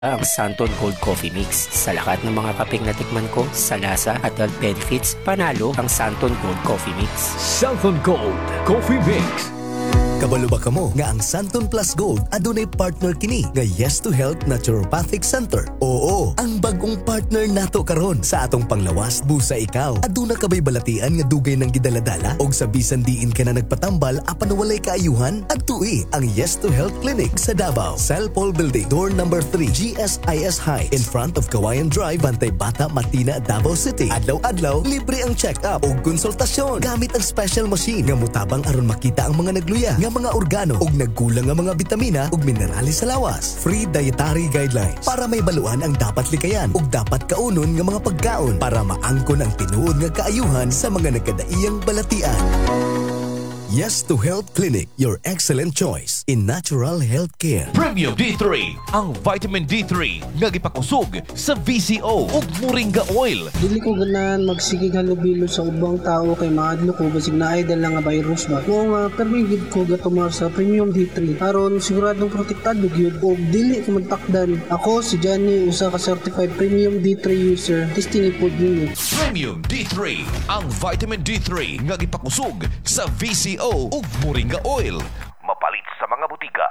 ang Santon Gold Coffee Mix. Sa lahat ng mga kapeng natikman ko, sa lasa at health benefits, panalo ang Santon Gold Coffee Mix. Santon Gold Coffee Mix. Kabalo ba kamo nga ang Santon Plus Gold adunay partner kini nga Yes to Health Naturopathic Center? Oo, ang bagong partner nato karon sa atong panglawas busa ikaw. Aduna ka ba'y balatian nga dugay ng gidaladala og sa bisan diin ka na nagpatambal apan walay kaayuhan? Adtui ang Yes to Health Clinic sa Davao, Cell Paul Building, door number 3, GSIS High, in front of Kawayan Drive, Bantay Bata, Matina, Davao City. Adlaw-adlaw libre ang check-up og konsultasyon gamit ang special machine nga mutabang aron makita ang mga nagluya nga mga organo ug nagkulang nga mga bitamina ug minerales sa lawas. Free dietary guidelines para may baluan ang dapat likayan ug dapat kaunon nga mga pagkaon para maangkon ang tinuod nga kaayuhan sa mga nagkadaiyang balatian. Yes to Health Clinic, your excellent choice in natural health care. Premium D3, ang vitamin D3 nga gipakusog sa VCO ug Moringa Oil. Dili ko ganahan magsigig halubilo sa ubang tao kay maadlo ko basig na idol lang nga virus ba. Kung permigid ko gatumar sa Premium D3 aron siguradong protektado gyud og dili ko magtakdan. Ako si Johnny, usa ka certified Premium D3 user. Testing ipod ninyo. Premium D3, ang vitamin D3 nga gipakusog sa VCO ug Moringa Oil. Mapalit sa mga butika.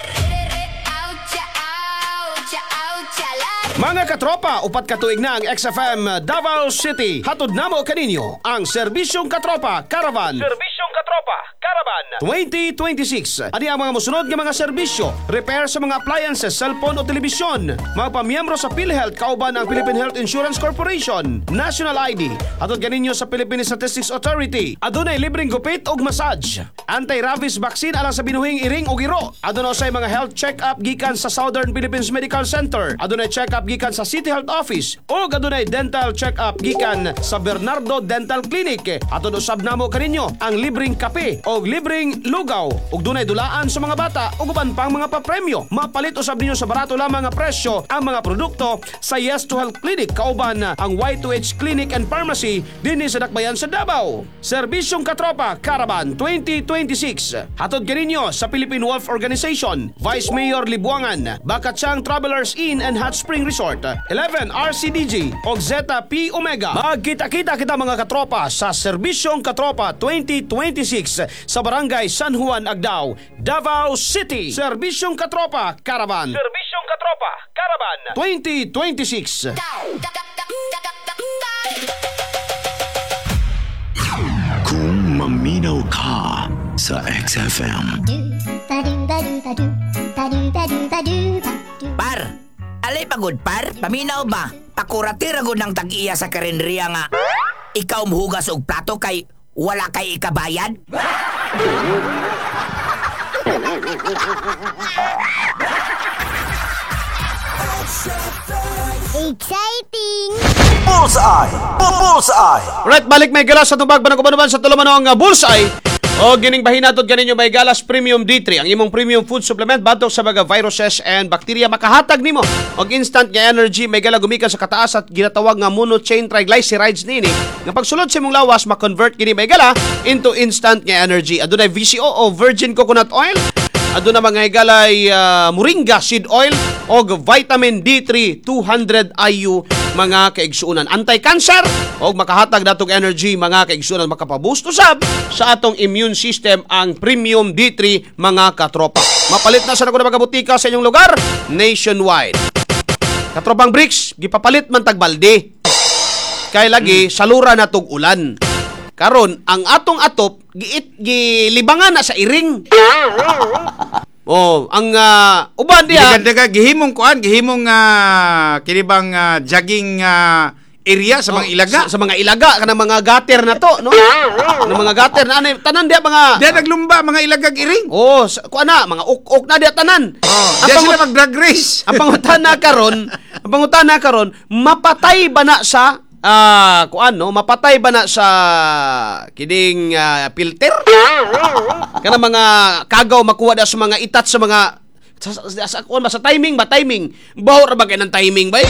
Mga katropa, upat ka tuig na ang XFM Davao City. Hatod namo kaninyo ang Serbisyong Katropa Caravan. Serbisyong Katropa Caravan 2026. Ani ang mga musunod nga mga serbisyo: repair sa mga appliances, cellphone o telebisyon, mga pamiyembro sa PhilHealth kauban ang Philippine Health Insurance Corporation, National ID. Hatod kaninyo sa Philippine Statistics Authority. Adunay libreng gupit ug massage. Anti-rabies vaccine alang sa binuhing iring ug iro. Adunay usay mga health check-up gikan sa Southern Philippines Medical Center. Adunay check-up gikan sa City Health Office ug adunay dental check-up gikan sa Bernardo Dental Clinic. Atod usab namo kaninyo ang libreng kape ug libreng lugaw ug dunay dulaan sa mga bata ug uban pang mga papremyo. Mapalit usab ninyo sa barato lamang nga presyo ang mga produkto sa Yes to Health Clinic kauban ang Y2H Clinic and Pharmacy dinhi sa Dakbayan sa Davao. Serbisyong Katropa Caravan 2026. Hatod kaninyo sa Philippine Wolf Organization, Vice Mayor Libuangan, Bakatsang Travelers Inn and Hot Spring Resort, 11 RCDG o Zeta P Omega. Magkita-kita kita mga katropa sa Serbisyong Katropa 2026 sa Barangay San Juan, Agdao, Davao City. Serbisyong Katropa Caravan. Serbisyong Katropa Caravan 2026. Kung maminaw ka sa XFM. Par, alay pagod par, paminaw ba? Pakuratirago ng tag-iya sa karendriya nga. Ikaw muhugas og plato kay wala kay ikabayad? Exciting! Bullseye! Bullseye! Right, balik may galas sa tubag banang sa tulumanon nga Bullseye. O gining bahinatod kaninyo may galas Premium D3, ang imong premium food supplement batok sa mga viruses and bacteria makahatag nimo og instant nga energy. May gala gumikan sa kataas at ginatawag nga monochain triglycerides nini nga pagsulod sa imong lawas ma-convert kini may gala into instant nga energy. Adunay VCO o virgin coconut oil, aduna mga higalay moringa seed oil og vitamin D3 200 IU mga kaigsuunan. Anti-cancer og makahatag natong energy mga kaigsuunan, makapaboost usab sa atong immune system ang Premium D3 mga katropa. Mapalit na sa mga butika sa inyong lugar nationwide. Katropang bricks gipapalit man tag balde. Kay lagi salura na tog ulan. Karon ang atong atop gilibangan na sa iring. Oh, ang uban diha daga gihimong kuan, gihimong kinibang jogging area sa mga ilaga. Sa mga ilaga kanang mga gutter na to, no? Kanang mga gutter na ani tanan diha mga diha naglumba mga ilagag iring. Oh, kuan na mga uk-uk na diha tanan. Oh, diha sila mag drag race. Ang pangutana karon, mapatay ba na sa kuan no, mapatay ba na sa kining filter? Kana mga kagaw makuha da sa mga itat sa mga sa timing ba bawo ra ba kay ng timing ba?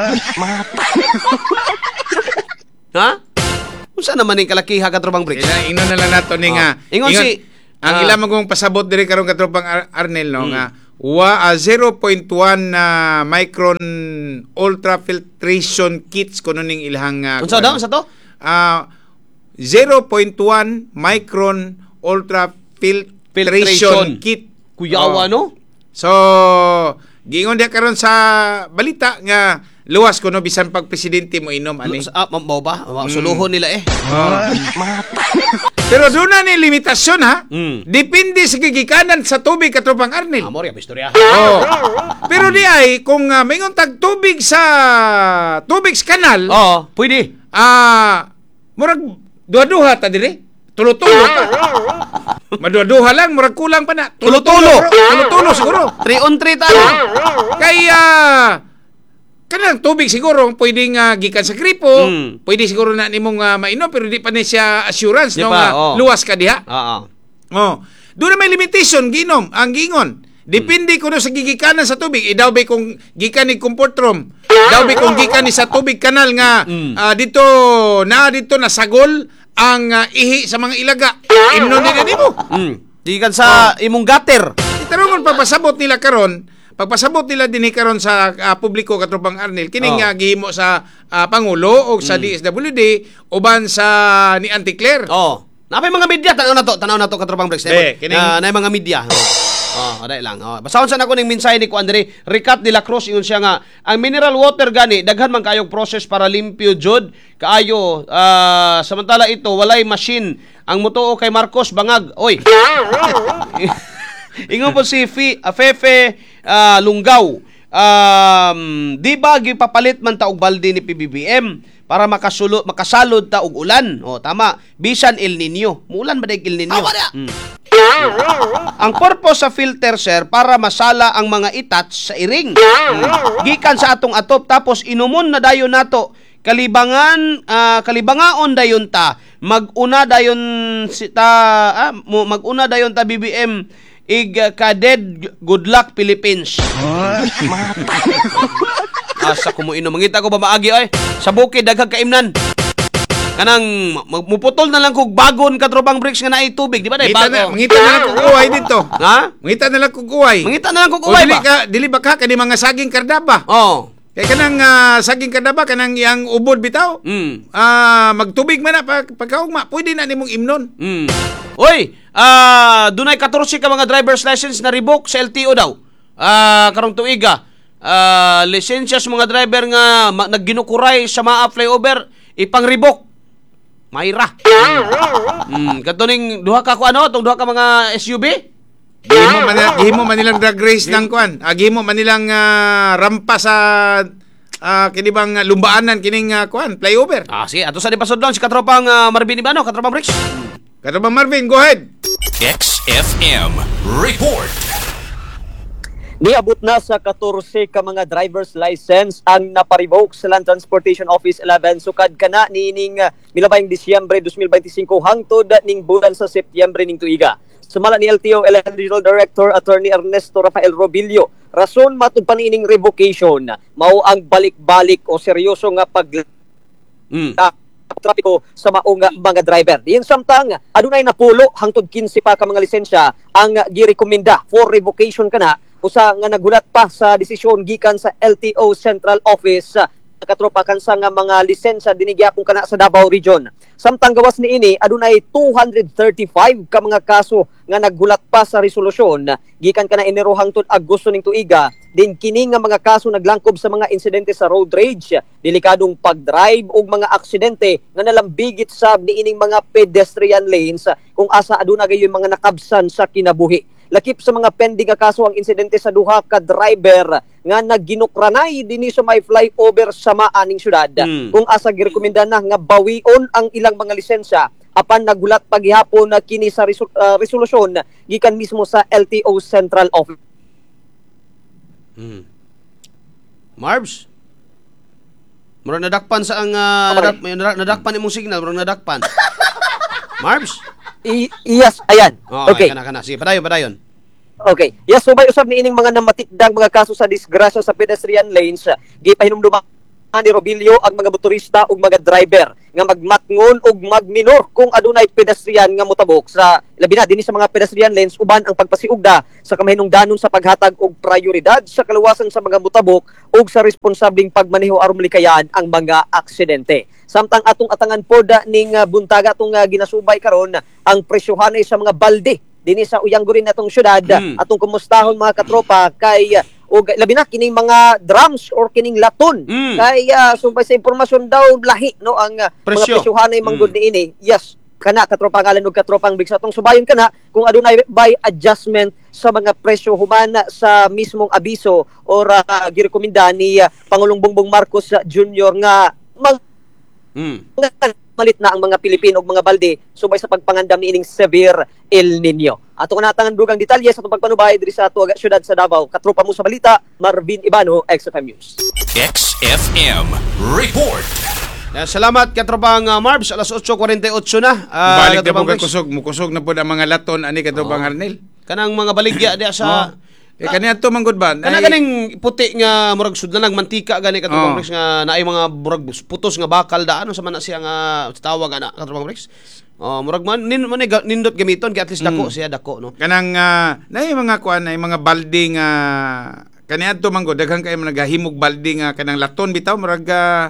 Ha? Unsa naman ning kalakiha katrobang bricks? Ino na lang nato ni nga ingon si ang ilang magong pasabot diri karon katropang Arnel no nga 0.1 micron ultrafiltration kits kuno ning ilahang Unsa daw sa to? 0.1 micron ultrafiltration kit. Kuyawa no? So giingon dia karon sa balita nga luwas kuno bisan pag presidente mo inom ani. Mao ba? Suluhon nila Pero doon na ni limitasyon ha. Depende sa gigikanan sa tubig katropang Arnel. Amor ya istorya. Pero di ay kung mayroong tag tubig sa kanal. Pwede. Murag duha-duha ta dire. Tulo-tulo pa. Maduha-duha lang murag kulang pa na. Tulo-tulo siguro. 3 on 3 ta. Kaya kanang tubig siguro pwedeng gikan sa gripo, pwede siguro na nimong mainom pero di pa ni siya assurance no luwas ka diha. Doon na may limitation ginom ang gingon. Depende kuno sa gigikanan sa tubig. Daw ba kung gikan ni comfort room, daw ba kung gikan ni sa tubig kanal nga dito na sagol ang ihi sa mga ilaga. Imnon nimo. Gikan sa imong gutter. Tarungon pagpasabot nila karon. Pagpasabot nila dinhi karon sa publiko katropang Arnel kining gihimo sa pangulo o sa DSWD uban sa ni Auntie Claire. Napay mga media tanaw na to katropang Breaks. Na mga media. Aday lang. Basahon sa nako ning mensahe ni Kuandre Ricat de la Cruz ingon siya nga ang mineral water gani daghan man kayong process para limpyo jud kaayo samantala ito walay machine ang mutuo kay Marcos bangag. Oy. Ingon po si Fefe Lunggaw. Di ba gipapalit man ta og balde ni PBBM para makasalod ta og ulan? Tama. Bisan El Nino. Muulan ba day El Nino? Ang purpose sa filter sir para masala ang mga itats sa iring. Gikan sa atong atop tapos inumon na dayon nato kalibangaon dayon ta maguna dayon ta BBM kaded good luck Philippines. Asa ko mo inom mangita ko ba maagi ay sa bukid daghang kaimnan. Kanang muputol na lang kog bagon katropang Breaks nga naay tubig, di ba day bago. Mangita na lang kog uway dito. Ha? Mangita na lang kog uway. Mangita na lang kog uway ba? Dili ba ka kani mga saging kardaba? Kaya kanang saging kardaba kanang yang ubod bitaw. Magtubig man na pagkaugma, pwede na nimong imnon. Oy, dunay 14 ka mga driver's license na revoke sa LTO daw. Karong tuiga. Lisensya sa mga driver nga nagginukuray sa mga flyover ipang-revoke. Mayra. Katuning duha ka tong duha ka mga SUV? Gihimo man nilang drag race ng kuan. Gihimo man nilang rampa sa kinibang lumbaanan kining kuan flyover. Sige, ato sa dipasudlon si katropang Marvin Ibano, katropang Breaks. Katropang Marvin, go ahead. XFM Report. Niabot na sa 14 ka mga driver's license ang naparevoke sa Land Transportation Office 11 sukad kana niining milabayng Disyembre 2025 hangtod ning bulan sa Setyembre ning tuiga. Sumala ni LTO Regional Director Attorney Ernesto Rafael Robillo, rason matud pa niining revocation mao ang balik-balik o seryoso nga trapiko sa maong mga driver. Yung samtang adunay napulo hangtod 15 pa ka mga lisensya ang girekomenda for revocation kana usa nga nagulat pa sa desisyon gikan sa LTO Central Office katropa kansa nga mga lisensya dinigyapon kana sa Davao Region. Samtang gawas niini adunay 235 ka mga kaso nga naggulat pa sa resolusyon gikan kana Enero hangtod Agosto ning tuiga. Din kini nga mga kaso naglangkob sa mga insidente sa road rage, delikadong pagdrive ug mga aksidente nga nalambigit sa niining mga pedestrian lanes kung asa aduna gayon mga nakabsan sa kinabuhi. Lakip sa mga pending nga kaso ang insidente sa duha ka driver nga nagginukranay dinhi sa may flyover sa maaning syudad. Kung asa girekomenda na nga bawion ang ilang mga lisensya apan nagulat paghihapon na kini sa resolusyon gikan mismo sa LTO Central Office. Marbs, murang nadakpan sa ang nadakpan imong signal, murang nadakpan. Marbs? Yes, ayan. Okay. Kana. Sige, padayon. Okay. Yes, so may usab niining mga namatikdang mga kaso sa disgrasya sa pedestrian lanes. Gipahinumduma ni Robilio ang mga motorista ug mga driver nga magmatngon ug magminor kung adunay pedestrian nga motabok sa labi na dinhi sa mga pedestrian lanes uban ang pagpasiugda sa kamahinungdanon sa paghatag og prioridad sa kaluwasan sa mga motabok ug sa responsabling pagmaneho aron malikayan ang mga aksidente. Samtang atong atangan pod ning buntaga atong ginasubay karon ang presyohan sa mga balde dinhi sa Uyanggurin natong syudad. Atong kumustahon mga katropa kay o labi na kining mga drums or kining laton kay sumpay sa impormasyon daw lahi no ang mga presyohanay manggod niini. Yes, kana katropa ngalan og katropang big sa atong subayon kana kung adunay by adjustment sa mga presyo human sa mismong abiso or girekomenda ni Pangulong Bongbong Marcos Jr. nga malit na ang mga Pilipino ug mga balde subay sa pagpangandam niining severe El Nino. Ato natangan dugang detalye sa itong pagpanubay diri sa tuwa syudad sa Davao. Katropa mo sa balita, Marvin Ibano, XFM News. XFM Report. Salamat katropang Marbs, alas 8:48 na. Balik na po kusog, mukusog na po ang mga laton ani katropang Arnel. Kanang mga baligya diya sa kaniya to manggod ba? Kana ganing puti nga murag sudlan ng mantika gani katropang Rex nga naay mga murag putos nga bakal da ano sa man siya nga tawag ana katropang Rex. Murag man nindot gamiton kay at least dako siya dako no. Kanang naay mga kuan naay mga balde nga kaniya to manggod daghang kay nagahimog balde nga kanang laton bitaw murag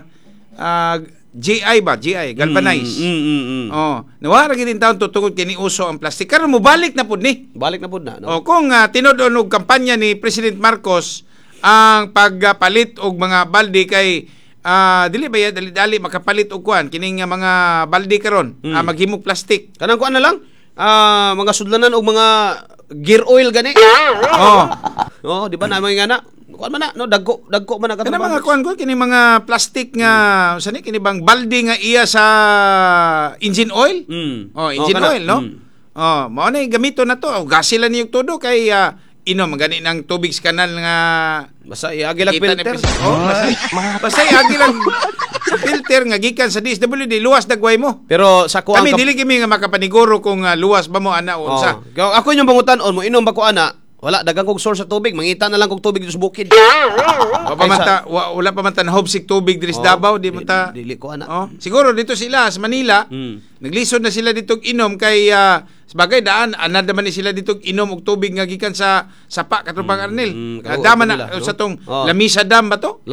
GI galvanized. Nawara gid in taon tutungod kini uso ang plastic. Karon mo balik na pud ni. Balik na pud na. No? Kung tinod-on og kampanya ni President Marcos ang pagpalit og mga balde kay dili ba dali makapalit og kuan kining mga balde karon maghimog plastic. Kanang kuan na lang mga sudlanan og mga gear oil gani. Di ba na mga ngana? Kuan man na no dagko man na katong mga kuan ko kini mga plastic nga sani kini bang balde nga iya sa engine oil. Engine oil no. Mao na gamito na to. Gasila niyo todo kay inom gani ng tubig sa kanal nga basta iagi lang filter. Basta iagi lang filter nga gikan sa DSWD luwas dagway mo. Pero sa kuan kami dili kami nga makapaniguro kung luwas ba mo ana unsa. Ako yung pangutan-on mo inom ba ko ana? Wala, dagang kong source sa tubig. Mangita na lang kong tubig dito sa bukid. Wala pa man ta nahobsik tubig dito sa Davao. Di ta. Dili ko ana. Siguro dito sila sa Manila, naglisod na sila dito inom kay sabagay daan, anad naman ni sila dito inom og tubig nga gikan sa sapa katropang Arnel. Dama na sa tong Lamisa Dam ba to?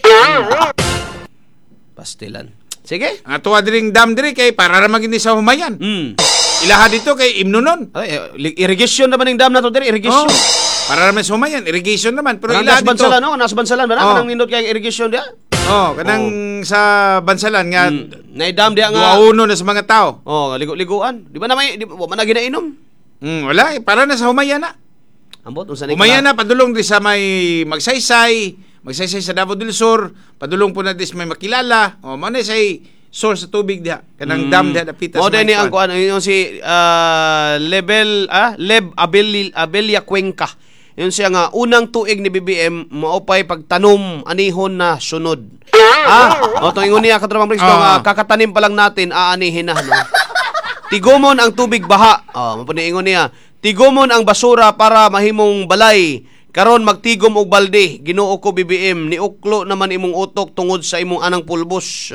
Pastilan. Sige. Tuwa diring dam diri kay para ra magini sa humayan. Ilaha dito kay Imnonon. Irrigation naman ng dam na to diri, irrigation. Para naman sumayan, irrigation naman. Pero ilaha dito. Nasa Bansalan ba na? Kanang nindot kay irrigation dia? Kanang sa Bansalan nga. Na-dam dia nga. Duauno na sa mga tao. Ligo-liguan. Di ba na may, wala na ginainom? Wala, para na sa humayan na. Ambot, unsa ni humayan na, padulong di sa may magsaysay sa Davao del Sur, padulong po na di sa may makilala. Mao say source sa tubig diha kanang dam diha dapitas mo ni ang kuan yung si Leb Abelia Cuenca yun siya nga unang tuig ni BBM maupay pagtanom anihon na sunod to ingon niya katropang Rex kakatanim pa lang natin aanihin na no? Tigomon ang tubig baha mapaniingon niya tigomon ang basura para mahimong balay. Karon magtigom og balde, Ginoo ko BBM, niuklo naman imong utok tungod sa imong anang pulbos.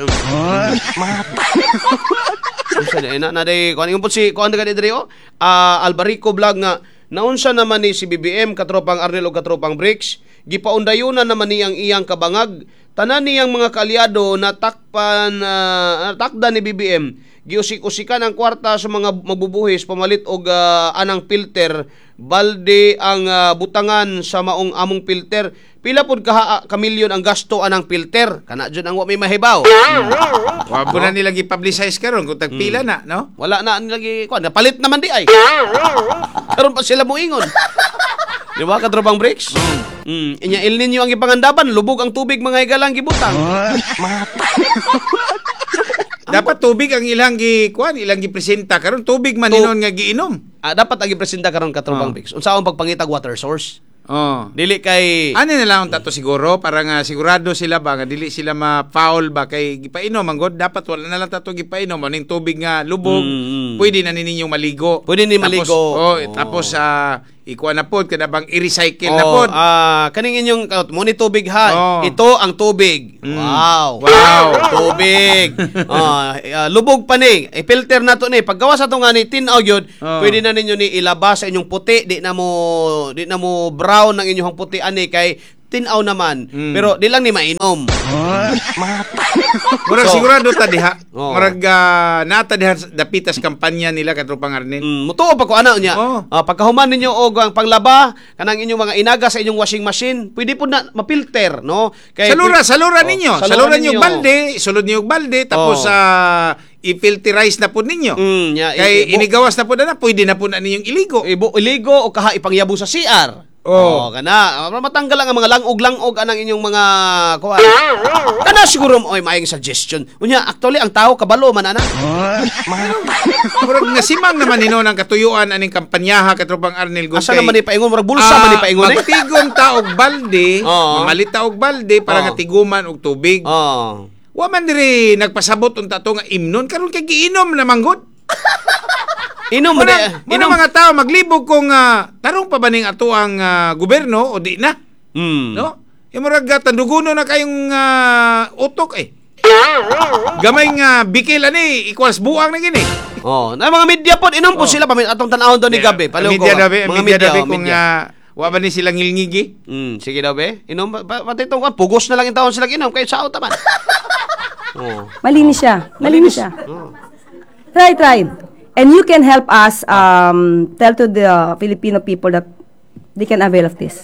Unsa na day kuan ingon si kuan daga diri Albarico vlog nga naunsa naman ni si BBM katropang Arnel ug katropang Bricks, gipaundayunan naman niyang iyang kabangag, tanan niyang mga kaalyado na takda ni BBM. Giusik-usikan ang kwarta sa mga magbubuhis pamalit og anang filter balde ang butangan sa maong among filter pila pud ka milyon ang gasto anang filter kana jud ang wa may mahibaw wa na nila gi-publicize karon kung tagpila na no wala na nila kuan palit naman di ay karon pa sila moingon di ba katropang Bricks inya El Nino ang ipangandaban lubog ang tubig mga higalang gibutang dapat tubig ang ilang gipresenta karon tubig man hinon nga giinom. Dapat ang gipresenta karon katropang Bricks. Unsaon pagpangitag water source? Dili kay ani na lang tato siguro para nga sigurado sila ba nga dili sila ma-foul ba kay gipainom manggod dapat wala na lang tato gipainom aning tubig nga lubog. Pwede na ninyong maligo. Pwede ni maligo. Tapos ikuha na pod kada bang i-recycle na pod. Kaning inyong mo ni tubig ha. Ito ang tubig. Wow. Tubig. Lubog pa ni. I-filter na to ni. Paggawa sa to nga ni tinaw gyud, pwede na ninyo ni ilabas sa inyong puti, di na mo brown ang inyong puti ani kay tinaw naman. Pero di lang ni mainom. Murag sigurado ta diha. Murag nata diha dapitas kampanya nila katropang Arnel. Mutuo pa ko ana niya. Pagkahuman ninyo og ang panglaba kanang inyong mga inaga sa inyong washing machine, pwede po na mapilter, no? Kay salura ninyo. Salura niyo balde, sulod niyo balde tapos i-filterize na po ninyo. Kay inigawas na po na, pwede na po na ninyong iligo. Iligo o kaha ipangyabo sa CR. Kana matanggal lang ang mga langog anang inyong mga kuan. Kana siguro maayong suggestion. Unya actually ang tao kabalo man ana. Murag nasimang naman nino ng katuyuan aning kampanyaha katropang Arnel Gusay. Asa naman ni paingon murag bulsa man ni paingon. Magtigom ta og balde, mamalit ta og balde para nga tiguman og tubig. Wa man diri nagpasabot unta to nga imnon karon kay giinom na manggod. Inom mga tao maglibog kung tarong pa ba ning ato ang gobyerno o di na. No? Murag tanduguno na kayong utok eh. Gamay nga bikil ani equals buang na gini. Na mga media pod inom po sila atong tan-awon daw ni gabi. Mga media kung wa ba ni sila ngilngigi. Sige daw be. Inom pati tong pugos na lang intawon sila inom kay sao taman. Malinis siya. Right. And you can help us tell to the Filipino people that they can avail of this.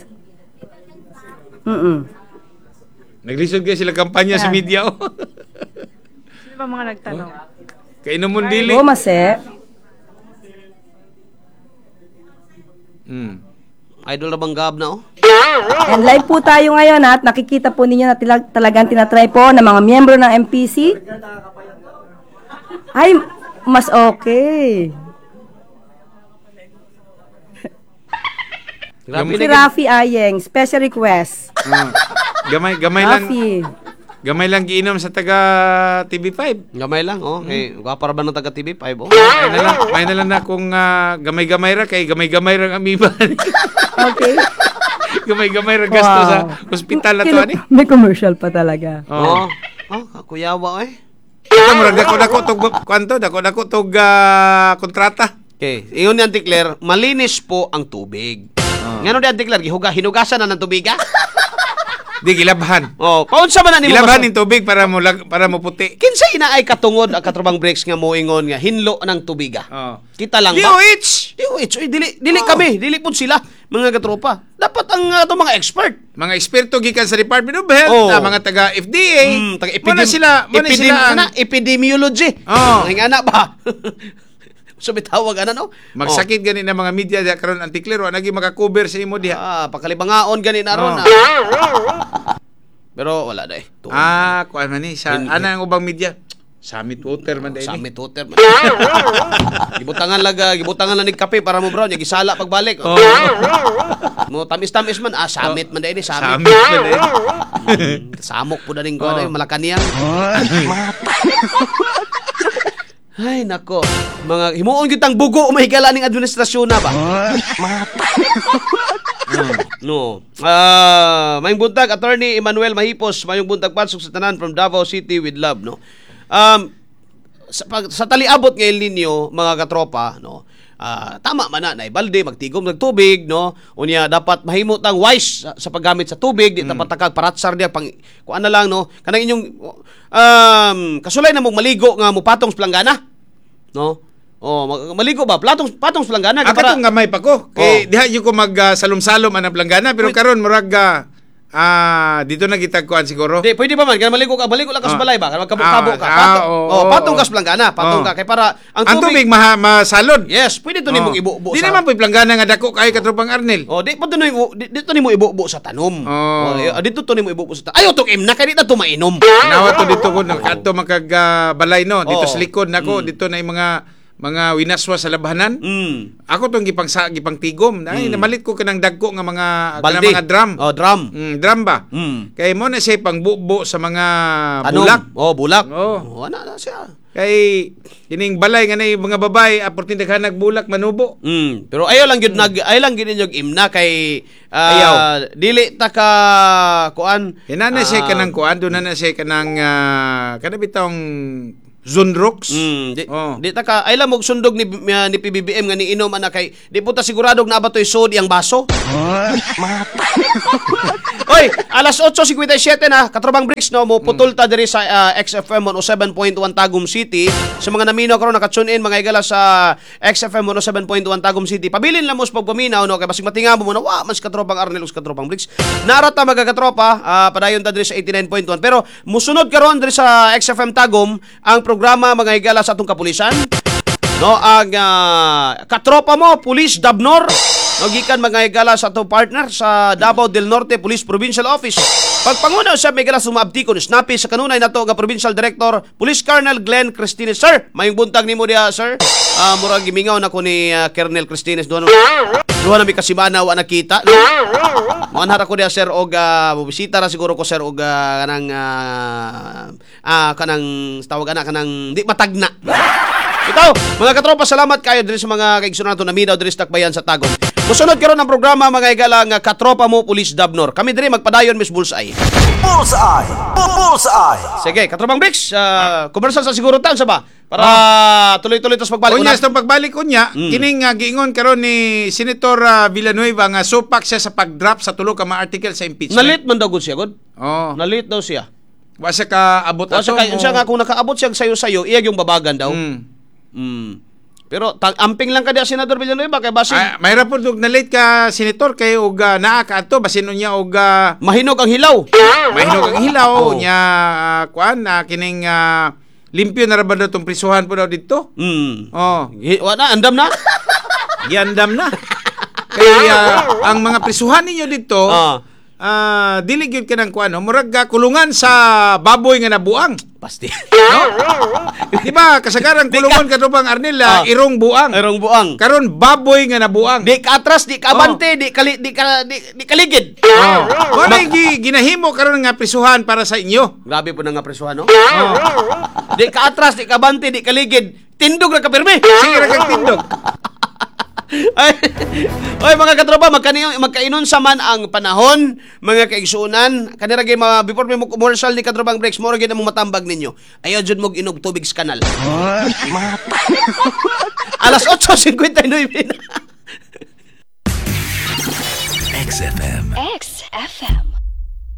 Naglisod kayo sila kampanya sa media. Sino ba mga nagtanong? Kainom mong dili. Mase. Idol na bang gab na And live po tayo ngayon at nakikita po ninyo na talagang tinatry po ng mga miyembro ng MPC. Ay, mas okay. Si Rafi Ayeng, special request. Gamay lang giinom sa taga TV5. Gamay lang, para ba ng taga TV5? May na lang na kung gamay-gamay ra kay gamay-gamay ra ang amiba. Okay. Gamay-gamay ra gasto sa ospital na to ani. May commercial pa talaga. Kuyawa Dako tog kontrata. Okay, iyon ni Auntie Claire, malinis po ang tubig. Ngano di Auntie Claire, hinugasan na ng tubig Di gilabhan. Paunsa man na nimo gilabhan ning tubig para mo puti. Kinsa ina ay katungod ang katrubang breaks nga moingon nga hinlo ng tubig. Kita lang ba? DOH. Dili kami, dili pud sila mga katropa. Dapat ang ato mga expert. Mga eksperto gikan sa Department of Health, mga taga FDA, taga epidemiology. Ang ana ba? Subitawag no? Magsakit gani na mga media diha karon antiklero nagi maka-cover sa imo diha. Pakalibangaon gani na ron. Pero wala dai. Kuan man ni sa ana ang ubang media. Summit water man dai. Summit water man. Gibutangan lang nig kape para mo brown, gisala pagbalik. Mo tamis-tamis man summit man dai ni summit. Samok pud ning ko Malacanang. Ay, nako. Mga himuon gyud tang bugo mahigala ning administrasyon na ba? No. Mayong buntag Attorney Emmanuel Mahipos, mayong buntag pansok sa tanan from Davao City with love, no. Sa taliabot ngayon ninyo mga katropa, no. Tama man na ibalde magtigom ng tubig, no. Unya dapat mahimo tang wise sa paggamit sa tubig, di dapat takag paratsar dia pang kuan na lang, no. Kanang inyong kasulay na mong maligo nga mupatong sa planggana, no. Maligo ba patong sa planggana para gamay pa ko kay diha yu ko mag-salom-salom ang planggana pero karon murag dito na gitagkuan siguro. Di pwede ba man kan maligo lang kas balay ba? Kan magkabuk-kabuk ka. Patong kas planggana, patong ka kay para ang tubig masalod. Yes, pwede to nimong ibubo sa. Di naman poy planggana nga dako kay katropang Arnel. Di pa dito nimo ibubo sa tanom. Dito to nimo ibubo sa tanom. Ayo tong imna kay dito to mainom. Nawa to dito ko kadto balay no, dito sa likod nako, dito na yung mga winaswa sa labhanan. Ako tong gipang tigom. Ay namalit ko kanang dagko nga mga drum. Drum ba? Kay mo na siya pangbubo sa mga bulak. Bulak. Ana na siya. Kay kining balay nga na mga babae aportin daghan nagbulak manubo. Pero ayaw lang gyud ayaw lang gyud ninyo imna kay dili ta ka kuan. Hinana siya kanang kuan, do na siya kanang kana bitong Zunrox. Di ta ka ay lang mo sundog ni PBBM nga niinom ana kay di po ta siguradog na abatoy sod ang baso. Oy, alas 8:57 na, katrobang Bricks no, mo putol ta diri sa XFM 107.1 Tagum City. Sa mga naminaw karon naka-tune in mga igala sa XFM 107.1 Tagum City. Pabilin lang mo sa pagpaminaw no kay basig matingamo mo na mas katropang Arnel us katropang Bricks. Narata magakatropa padayon ta diri sa 89.1 pero musunod karon diri sa XFM Tagum ang programa mga higala sa atong kapulisan. No, ang katropa mo, Police Dabnor. No, gikan mga higala sa atong partner sa Davao del Norte Police Provincial Office. Pagpanguna sa higala sumabti ko snappy sa kanunay nato nga Provincial Director Police Colonel Glenn Cristines. Sir, mayong buntag nimo diha, sir. Murag gimingaw na ko ni Colonel Cristines doon. Duha na mi kasibana wa nakita. Manhara ko diha, sir, og bisita ra siguro ko, sir, og kanang tawag ana kanang di matagna. Ito, mga katropa, salamat kayo diri sa mga kaigsunan nato na minaw diri sa Takbayan sa Tagum. Musunod karon ang programa mga higala nga katropa mo Police Dabnor. Kami diri magpadayon Miss Bullseye. Bullseye! Bullseye! Sige, katrobang Bricks, commercial sa siguro tan sa ba? Para tuloy-tuloy tos pagbalik. Unya sa pagbalik unya, kining giingon karon ni Senator Villanueva nga supak siya sa pag-drop sa tulo ka mga article sa impeachment. Nalit man daw gud siya, gud. Oh. Nalit daw siya. Wa siya ka abot ato. Siya nga kung nakaabot siya sayo-sayo, iya yung babagan daw. Pero amping lang ka diya Senador Villanueva kay basin. Mayra po na late ka senator kay og naa ka ato basin unya og mahinog ang hilaw. Mahinog ang hilaw nya kuan kining limpyo na ra ba daw tong prisuhan po daw dito? Wala andam na. Giandam na. Kaya ang mga prisuhan ninyo dito dili gyud ka ng kuan murag kulungan sa baboy nga nabuang. Pasti. No? Di ba kasagaran kulungan katubang Arnel irong buang. Irong buang. Karon baboy nga nabuang. Di ka atras, di ka abante, di kaligid. Wala ginahimo karon nga prisuhan para sa inyo. Grabe po na nga prisuhan, no? Di ka atras, di ka abante, di kaligid. Tindog ra ka pirmi. Sige ra kag tindog. Oy mga katropa, magkainon sa man ang panahon, mga kaigsuunan. Kanira gay before mo commercial ni Katrobang Breaks, mo ra gyud mo matambag ninyo. Ayaw jud mo inog tubig sa kanal. Alas 8:59. XFM. XFM.